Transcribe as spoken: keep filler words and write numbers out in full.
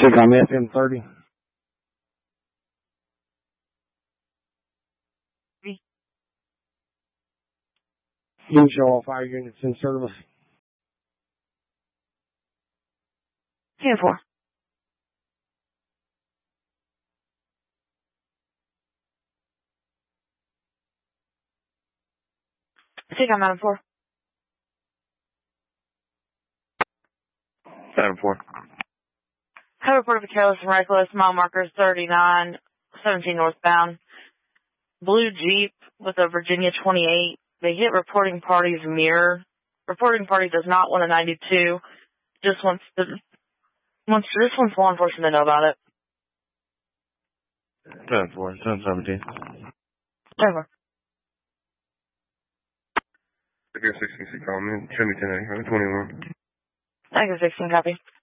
Check on F M thirty. You can show all fire units in service. ten four. Check on nine four. seven four. Have reported for careless and reckless, mile markers thirty-nine seventeen northbound. Blue Jeep with a Virginia twenty-eight. They hit reporting party's mirror. Reporting party does not want a ninety-two. Just wants the wants just wants law enforcement to know about it. seven four. seven seventeen. Over. If you're sixteen, call me. Show me ten eighty. twenty-one. Negative sixteen, copy.